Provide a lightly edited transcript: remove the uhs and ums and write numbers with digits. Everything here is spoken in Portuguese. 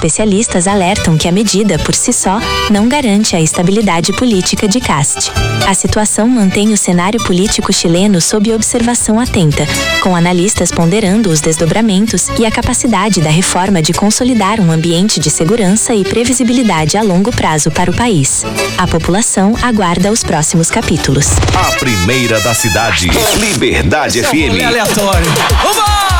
especialistas alertam que a medida, por si só, não garante a estabilidade política de Cast. A situação mantém o cenário político chileno sob observação atenta, com analistas ponderando os desdobramentos e a capacidade da reforma de consolidar um ambiente de segurança e previsibilidade a longo prazo para o país. A população aguarda os próximos capítulos. A primeira da cidade, Liberdade FM. Aleatório. Vamos!